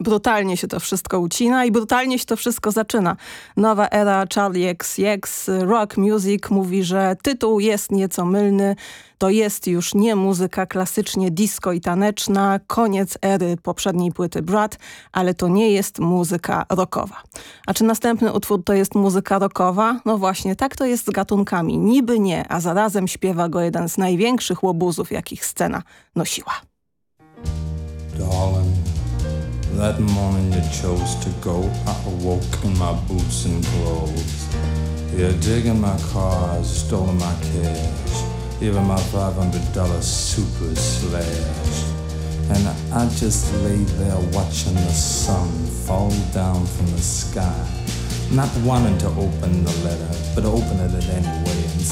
brutalnie się to wszystko ucina i brutalnie się to wszystko zaczyna. Nowa era Charli XCX, rock music mówi, że tytuł jest nieco mylny. To jest już nie muzyka klasycznie disco i taneczna, koniec ery poprzedniej płyty Brat, ale to nie jest muzyka rockowa. A czy następny utwór to jest muzyka rockowa? No właśnie, tak to jest z gatunkami. Niby nie, a zarazem śpiewa go jeden z największych łobuzów, jakich scena nosiła. Darling, that morning you chose to go, I awoke in my boots and clothes. You digging my cars, stolen my cash, even my $500 super slashed. And I just lay there watching the sun fall down from the sky, not wanting to open the letter, but open it anyway and